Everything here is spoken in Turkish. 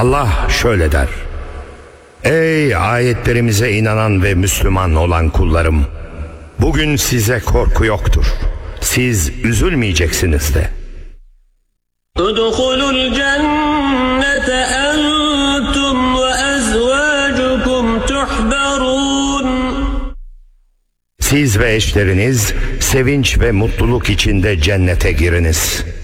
Allah şöyle der: Ey ayetlerimize inanan ve Müslüman olan kullarım, bugün size korku yoktur. Siz üzülmeyeceksiniz de. Udhulul cennete entum ve ezvacukum tuhbarun. Siz ve eşleriniz sevinç ve mutluluk içinde cennete giriniz.